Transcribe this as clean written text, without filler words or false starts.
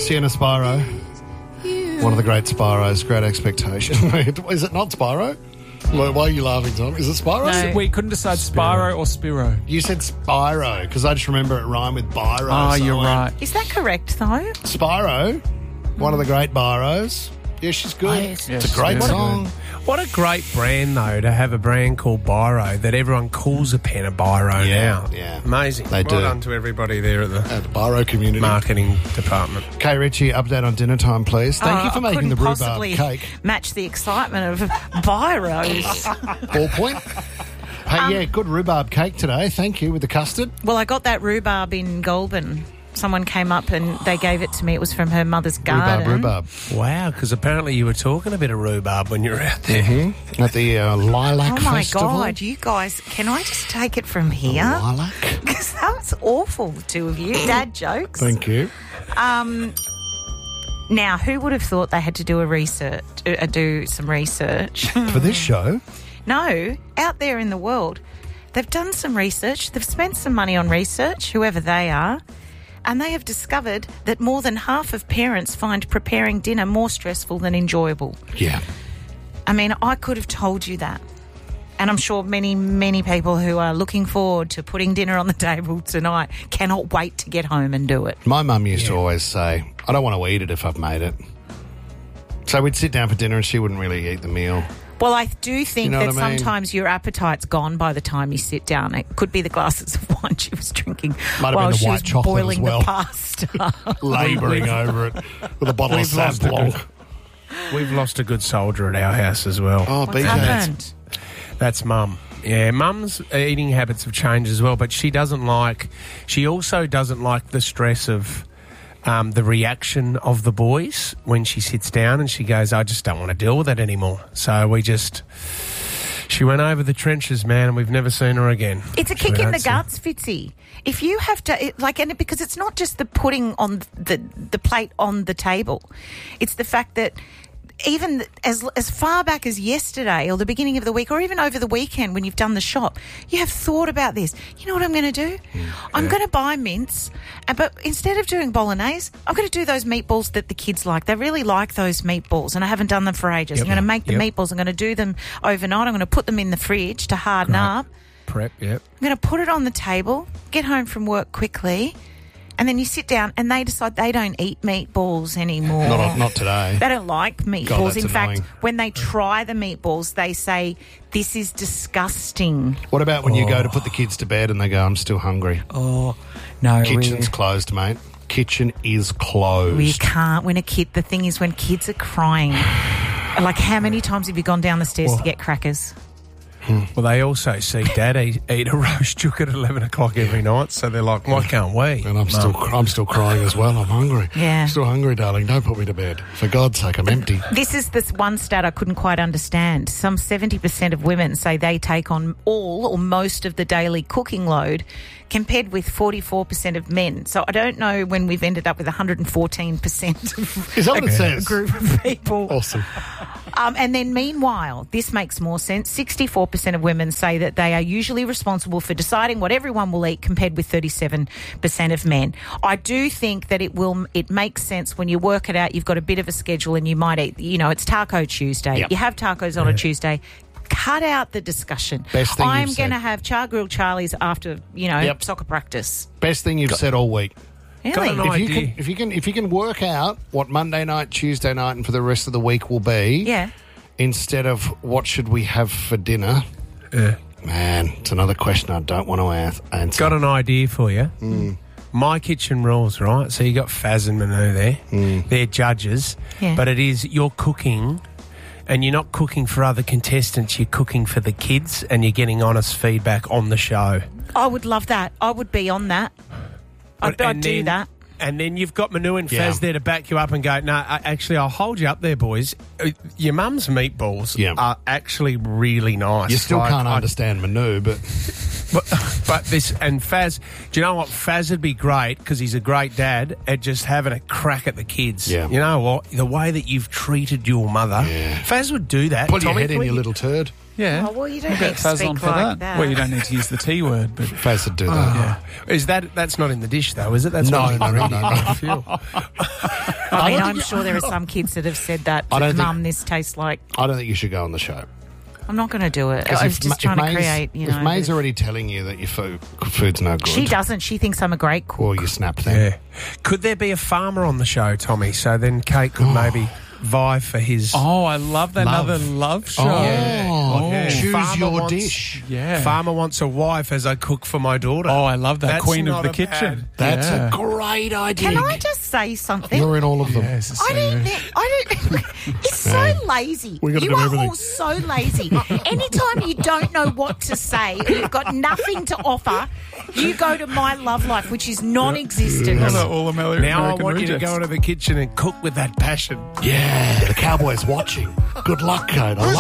Sienna Spyro. One of the great Spyros, Great Expectation. Is it not Spyro? Why are you laughing, Tom? Is it Spyro? No. We couldn't decide Spyro or Spiro. You said Spyro, because I just remember it rhymed with Byro. Oh, you're right. Is that correct, though? Spyro, one of the great Byros. Yeah, she's good. Yes. It's a great song. What a great brand, though, to have a brand called Biro that everyone calls a pen a Biro now. Yeah. Amazing. They do. Well done to everybody there at the Biro community. marketing department. Kay Ritchie, update on dinner time, please. Thank you for making the rhubarb possibly cake. Match the excitement of Byros. Ballpoint. Hey, good rhubarb cake today. Thank you, with the custard. Well, I got that rhubarb in Goulburn. Someone came up and they gave it to me. It was from her mother's garden. Rhubarb. Wow, because apparently you were talking a bit of rhubarb when you were out there. Mm-hmm. At the Lilac Oh, my Festival. God, you guys, can I just take it from here? Lilac. Because that was awful, the two of you. Dad jokes. Thank you. Now, who would have thought they had to do do some research? For this show? No, out there in the world, they've done some research. They've spent some money on research, whoever they are, and they have discovered that more than half of parents find preparing dinner more stressful than enjoyable. Yeah. I mean, I could have told you that. And I'm sure many, many people who are looking forward to putting dinner on the table tonight cannot wait to get home and do it. My mum used to always say, I don't want to eat it if I've made it. So we'd sit down for dinner and she wouldn't really eat the meal. Well, I do think know that what I mean? sometimes your appetite's gone by the time you sit down. It could be the glasses of wine she was drinking Might have while been the she white was chocolate boiling as well. the pasta. Labouring over it with a bottle of Sauv Blanc. We've lost a good soldier at our house as well. Oh, What's BJ. happened? That's Mum. Yeah, Mum's eating habits have changed as well, but she also doesn't like the stress of the reaction of the boys when she sits down and she goes, I just don't want to deal with it anymore. So she went over the trenches, man, and we've never seen her again. It's a kick in the guts, Fitzy. If you have to, because it's not just the putting on the plate on the table. It's the fact that even as far back as yesterday or the beginning of the week or even over the weekend when you've done the shop, you have thought about this. You know what I'm going to do? I'm going to buy mince, but instead of doing bolognese, I'm going to do those meatballs that the kids like. They really like those meatballs, and I haven't done them for ages. I'm going to make the meatballs. I'm going to do them overnight. I'm going to put them in the fridge to harden up. Prep, yep. I'm going to put it on the table, get home from work quickly, and then you sit down and they decide they don't eat meatballs anymore. Not today. They don't like meatballs. God, that's in fact, annoying. when they try the meatballs, they say, this is disgusting. What about when you go to put the kids to bed and they go, I'm still hungry? Oh, no. Kitchen's closed, mate. Kitchen is closed. We can't. The thing is when kids are crying, like how many times have you gone down the stairs to get crackers? Well, they also see Dad eat a roast chook at 11 o'clock every night, so they're like, why can't we? And I'm still crying as well. I'm hungry. Yeah. I'm still hungry, darling. Don't put me to bed. For God's sake, I'm empty. This is this one stat I couldn't quite understand. Some 70% of women say they take on all or most of the daily cooking load, compared with 44% of men. So I don't know when we've ended up with 114% of Is that what it says? group of people. Awesome. And then meanwhile, this makes more sense. 64% of women say that they are usually responsible for deciding what everyone will eat, compared with 37% of men. I do think that it makes sense when you work it out. You've got a bit of a schedule and you might eat, it's Taco Tuesday. Yep. You have tacos on a Tuesday. Cut out the discussion. Best thing I'm you've going to said. have Char Grilled Charlies after, soccer practice. Best thing you've said all week. Really? an idea. If you can work out what Monday night, Tuesday night, and for the rest of the week will be, Yeah. instead of what should we have for dinner, man, it's another question I don't want to answer. Got an idea for you. My Kitchen Rules, right? So you got Faz and Manu there. They're judges. Yeah. But it is, you're cooking, and you're not cooking for other contestants, you're cooking for the kids, and you're getting honest feedback on the show. I would love that. I would be on that. I'd do that. And then you've got Manu and Faz Yeah. there to back you up and go, no, actually, I'll hold you up there, boys. Your mum's meatballs are actually really nice. You still can't understand Manu, but But this, and Faz, do you know what? Faz would be great because he's a great dad at just having a crack at the kids. Yeah. You know what? The way that you've treated your mother, Faz would do that. pull your Tommy, head in, you little turd. Yeah. Oh, well, you don't We'll need get to Faz speak on for like that. that. Well, you don't need to use the T word, but Faz would do that. Is that's not in the dish though, is it? That's No, what no, you no, no, no. feel. I mean, don't I'm think- sure there are some kids that have said that. I don't think- Mum, this tastes like. I don't think you should go on the show. I'm not going to do it. 'Cause I was just trying to create, If May's already telling you that your food's no good, She doesn't. She thinks I'm a great cook. or you snap them. Yeah. Could there be a farmer on the show, Tommy? So then Kate could maybe vie for his. Oh, I love that. Love. Another love show. Oh, Yeah. choose Farmer your wants- dish. Yeah. Farmer wants a wife as I cook for my daughter. Oh, I love that. That's Queen of not the a kitchen. That's Yeah. a great idea. Can I just say something? You're in all of them. Yes, it's I so don't. good. I don't. It's so lazy. We gotta You do are everything. all so lazy. Anytime you don't know what to say, or you've got nothing to offer, you go to My Love Life, which is non-existent. Oh, no, all American Now I want you to rejects. go into the kitchen and cook with that passion. Yeah, the Cowboys watching. Good luck, Kate. I